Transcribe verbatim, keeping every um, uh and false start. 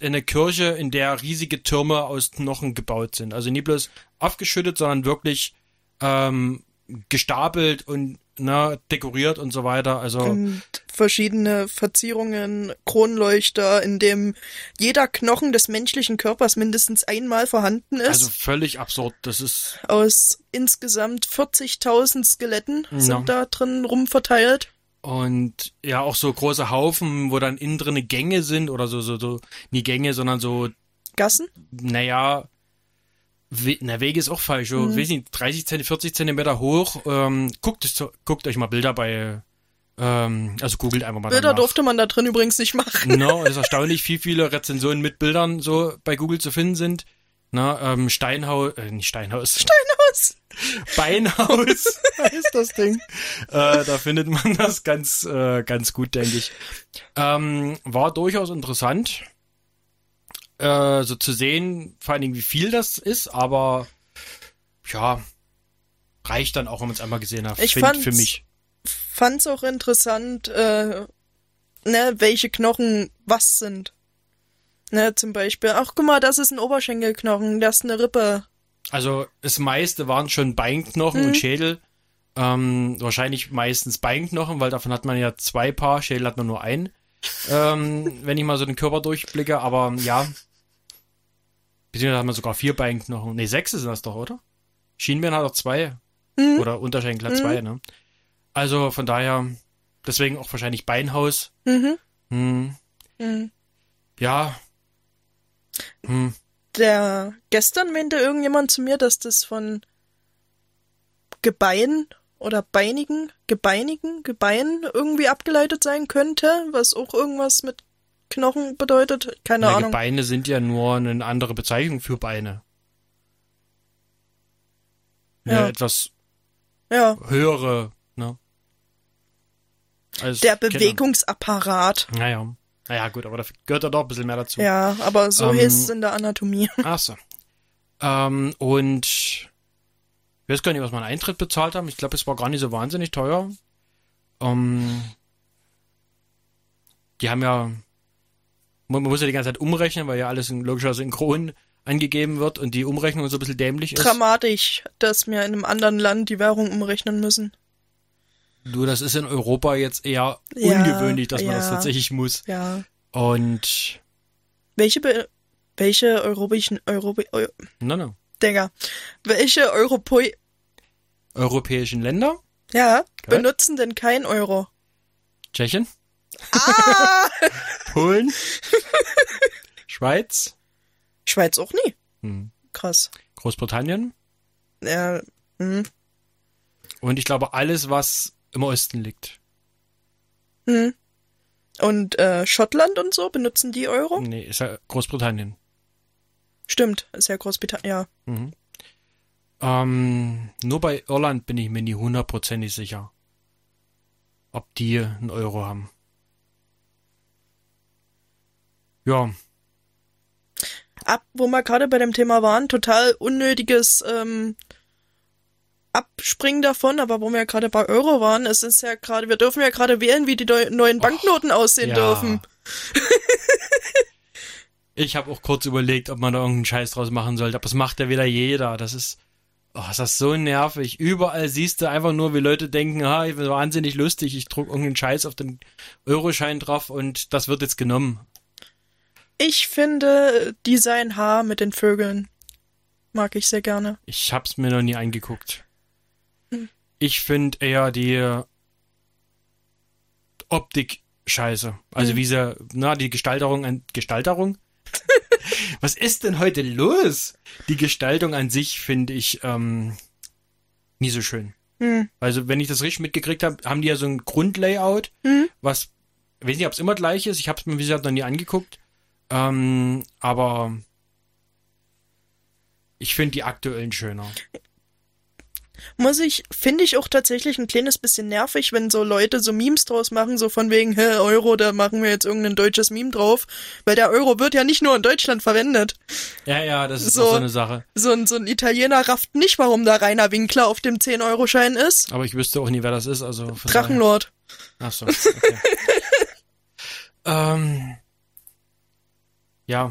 eine Kirche, in der riesige Türme aus Knochen gebaut sind. Also nicht bloß aufgeschüttet, sondern wirklich ähm, gestapelt und na, dekoriert und so weiter. Also und verschiedene Verzierungen, Kronleuchter, in dem jeder Knochen des menschlichen Körpers mindestens einmal vorhanden ist. Also völlig absurd. Das ist aus insgesamt vierzigtausend Skeletten ja. sind da drin rumverteilt. Und ja, auch so große Haufen, wo dann innen drinne Gänge sind oder so, so, so, nie Gänge, sondern so, Gassen? naja, We- na, Wege ist auch falsch, so, Mhm. weiß nicht, dreißig, vierzig Zentimeter hoch. Ähm, guckt, es- guckt euch mal Bilder bei, ähm, also googelt einfach mal Bilder danach. durfte man da drin übrigens nicht machen. No, es ist erstaunlich, wie viele Rezensionen mit Bildern so bei Google zu finden sind. Na, ähm, Steinhaus, äh, nicht Steinhaus. Steinhaus. Beinhaus heißt das Ding. Äh, da findet man das ganz, äh, ganz gut, denke ich. Ähm, war durchaus interessant, äh, so zu sehen, vor allen Dingen, wie viel das ist, aber ja, reicht dann auch, wenn man es einmal gesehen hat. Ich Find fand's- für mich. Fand's auch interessant, äh, ne, welche Knochen was sind. Ne, zum Beispiel, ach guck mal, das ist ein Oberschenkelknochen, das ist eine Rippe. Also das meiste waren schon Beinknochen Mhm. und Schädel. Ähm, wahrscheinlich meistens Beinknochen, weil davon hat man ja zwei Paar, Schädel hat man nur einen. Ähm, wenn ich mal so den Körper durchblicke, aber ja. Beziehungsweise hat man sogar vier Beinknochen. Ne, sechs sind das doch, oder? Schienbein hat auch zwei. Mhm. Oder Unterschenkel hat Mhm. zwei, ne? Also von daher, deswegen auch wahrscheinlich Beinhaus. Mhm. Hm, Mhm. ja. Hm. Der, gestern meinte irgendjemand zu mir, dass das von Gebein oder Beinigen, Gebeinigen, Gebein irgendwie abgeleitet sein könnte, was auch irgendwas mit Knochen bedeutet. Keine Na, Ahnung. Beine sind ja nur eine andere Bezeichnung für Beine. Eine Ja. etwas Ja, höhere, ne? Als der Kinder. Bewegungsapparat. Naja. Naja, gut, aber da gehört ja doch ein bisschen mehr dazu. Ja, aber so Ähm, heißt es in der Anatomie. Ach so. Ähm, und ich weiß gar nicht, was wir an Eintritt bezahlt haben. Ich glaube, es war gar nicht so wahnsinnig teuer. Ähm, die haben ja, man, man muss ja die ganze Zeit umrechnen, weil ja alles in, logischerweise in Kronen angegeben wird und die Umrechnung so ein bisschen dämlich ist. Dramatisch, dass wir in einem anderen Land die Währung umrechnen müssen. Du, das ist in Europa jetzt eher Ja, ungewöhnlich, dass man ja. das tatsächlich muss. Ja. Und, Welche, Be welche europäischen, Europä Eu na, na, Digga, welche Europä europäischen Länder, ja, Okay. benutzen denn kein Euro? Tschechien, Ah! Polen, Schweiz, Schweiz auch nie. hm, Krass. Großbritannien Ja, hm, und ich glaube alles, was im Osten liegt. hm. Und äh, Schottland und so, benutzen die Euro? Nee, ist ja Großbritannien. Stimmt, ist ja Großbritannien, ja. Mhm. Ähm, nur bei Irland bin ich mir nie hundertprozentig sicher, ob die einen Euro haben. Ja, Ab, wo wir gerade bei dem Thema waren, total unnötiges ähm, Abspringen davon, aber wo wir ja gerade bei Euro waren, es ist ja gerade, wir dürfen ja gerade wählen, wie die neu- neuen Banknoten aussehen ja. dürfen. Ich habe auch kurz überlegt, ob man da irgendeinen Scheiß draus machen sollte, aber das macht ja wieder jeder. Das ist, oh, ist das so nervig. Überall siehst du einfach nur, wie Leute denken, ha, ich bin wahnsinnig lustig, ich druck irgendeinen Scheiß auf den Euroschein drauf und das wird jetzt genommen. Ich finde Design H mit den Vögeln mag ich sehr gerne. Ich hab's mir noch nie angeguckt. Hm. Ich finde eher die Optik scheiße. Also Hm. wie sie, na, die Gestalterung an, Gestalterung? Was ist denn heute los? Die Gestaltung an sich finde ich ähm, nie so schön. Hm. Also wenn ich das richtig mitgekriegt habe, haben die ja so ein Grundlayout, Hm. was, ich weiß nicht, ob es immer gleich ist, ich habe es mir wie gesagt noch nie angeguckt, ähm, aber ich finde die aktuellen schöner. Muss ich, finde ich auch tatsächlich ein kleines bisschen nervig, wenn so Leute so Memes draus machen, so von wegen, hä, Euro, da machen wir jetzt irgendein deutsches Meme drauf, weil der Euro wird ja nicht nur in Deutschland verwendet. Ja, ja, das ist So. auch so eine Sache. So ein, so ein Italiener rafft nicht, warum da Rainer Winkler auf dem zehn-Euro-Schein ist. Aber ich wüsste auch nie, wer das ist, also von Drachenlord. daher- Ach so, okay. ähm,